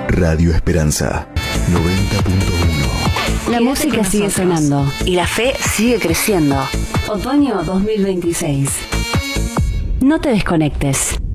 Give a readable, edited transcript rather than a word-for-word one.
Radio Esperanza 90.1. La música sigue sonando y la fe sigue creciendo. Otoño 2026. No te desconectes.